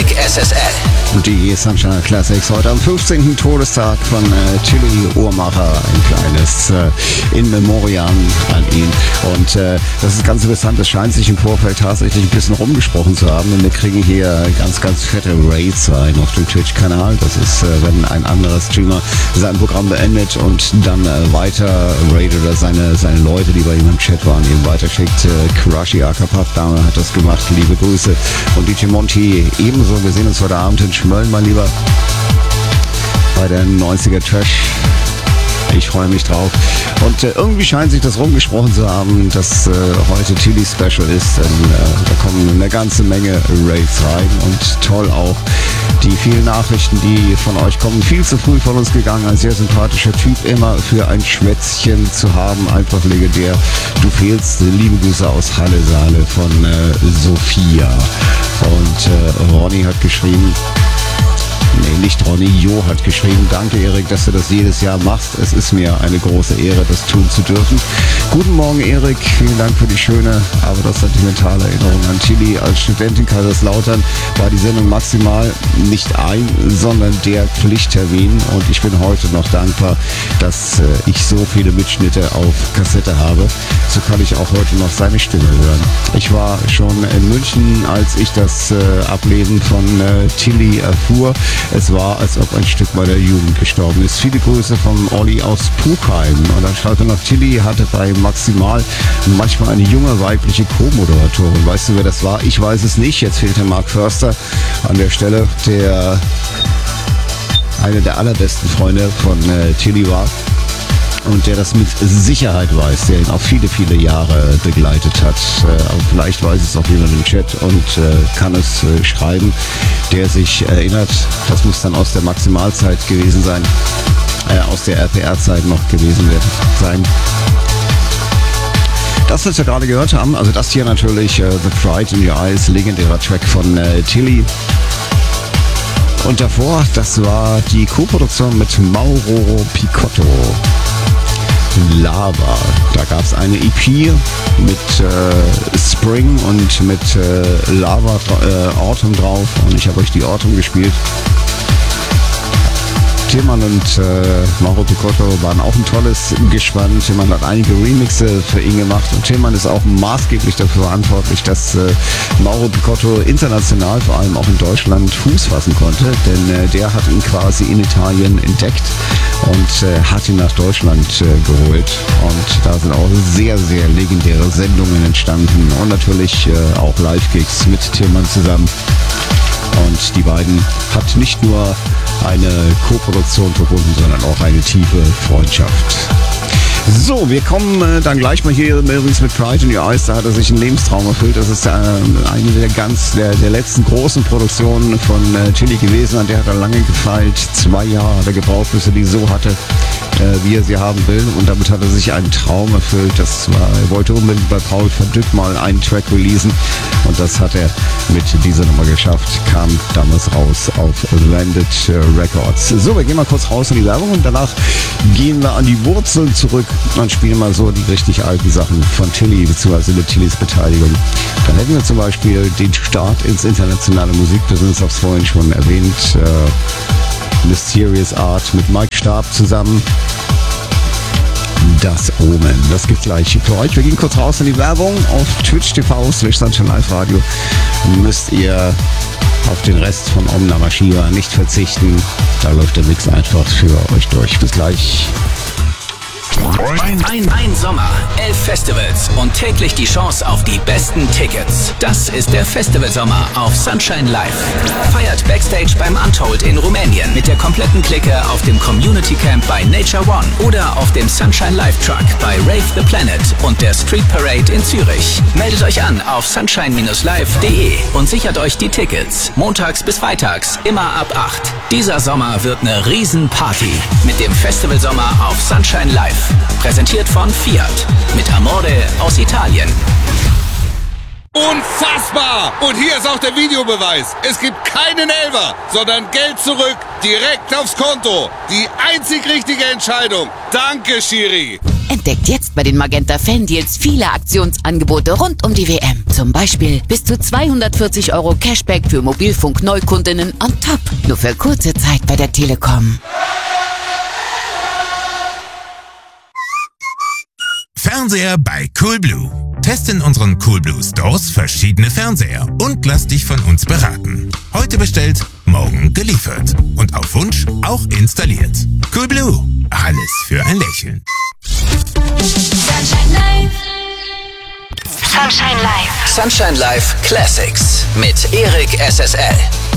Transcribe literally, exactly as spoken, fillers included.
Classic S S L. Die Sunshine Classics heute am fünfzehnten Todestag von äh, Tilly Uhrmacher. Ein kleines äh, In Memoriam an ihn. Und äh, das ist ganz interessant. Es scheint sich im Vorfeld tatsächlich ein bisschen rumgesprochen zu haben. Und wir kriegen hier ganz, ganz fette Raids rein auf dem Twitch-Kanal. Das ist, äh, wenn ein anderer Streamer sein Programm beendet und dann äh, weiter raidet oder seine, seine Leute, die bei ihm im Chat waren, eben weiterschickt. Äh, Karashi Akapaf-Dame hat das gemacht. Liebe Grüße. Und D J Monty ebenso. Wir sehen uns heute Abend in Schmölln, mein Lieber, bei der neunziger Trash. Ich freue mich drauf. Und äh, irgendwie scheint sich das rumgesprochen zu haben, dass äh, heute Tilly Special ist. Denn äh, da kommen eine ganze Menge Raids rein. Und toll auch die vielen Nachrichten, die von euch kommen. Viel zu früh von uns gegangen. Ein sehr sympathischer Typ. Immer für ein Schwätzchen zu haben. Einfach legendär. Du fehlst. Liebe Grüße aus Halle Saale von äh, Sophia. Und äh, Ronny hat geschrieben... Nee, nicht Ronny, Jo hat geschrieben, danke Erik, dass du das jedes Jahr machst. Es ist mir eine große Ehre, das tun zu dürfen. Guten Morgen Erik, vielen Dank für die schöne, aber das sentimentale Erinnerung an Tilly. Als Studentin Kaiserslautern war die Sendung maximal nicht ein, sondern der Pflichttermin. Und ich bin heute noch dankbar, dass äh, ich so viele Mitschnitte auf Kassette habe. So kann ich auch heute noch seine Stimme hören. Ich war schon in München, als ich das äh, Ableben von äh, Tilly erfuhr. Es war, als ob ein Stück meiner Jugend gestorben ist. Viele Grüße von Olli aus Puchheim. Und dann schreibt er noch, Tilly hatte bei Maximal manchmal eine junge weibliche Co-Moderatorin. Weißt du, wer das war? Ich weiß es nicht. Jetzt fehlt der Mark Förster an der Stelle, der einer der allerbesten Freunde von äh, Tilly war. Und der das mit Sicherheit weiß, der ihn auch viele, viele Jahre begleitet hat. Äh, aber vielleicht weiß es auch jemand im Chat und äh, kann es äh, schreiben, der sich erinnert. Das muss dann aus der Maximalzeit gewesen sein, äh, aus der R P R-Zeit noch gewesen sein. Das, was wir gerade gehört haben, also das hier natürlich äh, The Pride in Your Eyes, legendärer Track von äh, Tilly. Und davor, das war die Co-Produktion mit Mauro Picotto. Lava. Da gab es eine E P mit äh, Spring und mit äh, Lava äh, Autumn drauf und ich habe euch die Autumn gespielt. Tillmann und äh, Mauro Picotto waren auch ein tolles Gespann. Tillmann hat einige Remixe für ihn gemacht und Tillmann ist auch maßgeblich dafür verantwortlich, dass äh, Mauro Picotto international, vor allem auch in Deutschland, Fuß fassen konnte, denn äh, der hat ihn quasi in Italien entdeckt und äh, hat ihn nach Deutschland äh, geholt. Und da sind auch sehr, sehr legendäre Sendungen entstanden und natürlich äh, auch Live-Gigs mit Tillmann zusammen. Und die beiden hat nicht nur eine Co-Produktion verbunden, sondern auch eine tiefe Freundschaft. So, wir kommen äh, dann gleich mal hier übrigens mit Pride in Your Eyes. Da hat er sich einen Lebenstraum erfüllt. Das ist äh, eine der ganz der, der letzten großen Produktionen von äh, Tilly gewesen. An der hat er lange gefeilt. Zwei Jahre hat er gebraucht, bis er die so hatte, äh, wie er sie haben will. Und damit hat er sich einen Traum erfüllt. Das war, er wollte unbedingt bei Paul van Dyk mal einen Track releasen. Und das hat er mit dieser Nummer geschafft. Kam damals raus auf Landed Records. So, wir gehen mal kurz raus in die Werbung und danach gehen wir an die Wurzeln zurück und spielen mal so die richtig alten Sachen von Tilly, beziehungsweise mit Tillys Beteiligung. Dann hätten wir zum Beispiel den Start ins internationale Musikbusiness, hab's vorhin schon erwähnt, äh, Mysterious Art mit Mike Stab zusammen. Das Omen. Das gibt's gleich für euch. Wir gehen kurz raus in die Werbung. Auf Twitch T V slash Sunshine Live Radio müsst ihr auf den Rest von Om Namah Shiva nicht verzichten. Da läuft der Mix einfach für euch durch. Bis gleich. Ein, ein, ein Sommer, elf Festivals und täglich die Chance auf die besten Tickets. Das ist der Festivalsommer auf Sunshine Live. Feiert Backstage beim Untold in Rumänien mit der kompletten Clique auf dem Community Camp bei Nature One oder auf dem Sunshine Live Truck bei Rave the Planet und der Street Parade in Zürich. Meldet euch an auf sunshine Bindestrich live Punkt de und sichert euch die Tickets. Montags bis freitags, immer ab acht. Dieser Sommer wird eine Riesenparty mit dem Festivalsommer auf Sunshine Live. Präsentiert von Fiat mit Amore aus Italien. Unfassbar! Und hier ist auch der Videobeweis. Es gibt keinen Elfer, sondern Geld zurück, direkt aufs Konto. Die einzig richtige Entscheidung. Danke, Schiri. Entdeckt jetzt bei den Magenta Fan Deals viele Aktionsangebote rund um die W M. Zum Beispiel bis zu zweihundertvierzig Euro Cashback für Mobilfunk-Neukundinnen on top. Nur für kurze Zeit bei der Telekom. Fernseher bei Coolblue. Teste in unseren Coolblue Stores verschiedene Fernseher und lass dich von uns beraten. Heute bestellt, morgen geliefert. Und auf Wunsch auch installiert. Coolblue. Alles für ein Lächeln. Sunshine Live. Sunshine Live. Sunshine Live Classics mit Erik S S L.